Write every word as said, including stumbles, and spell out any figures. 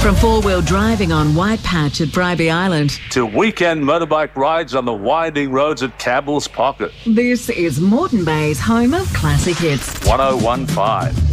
From four-wheel driving on White Patch at Bribie Island to weekend motorbike rides on the winding roads at Campbell's Pocket. This is Moreton Bay's home of classic hits. one oh one point five.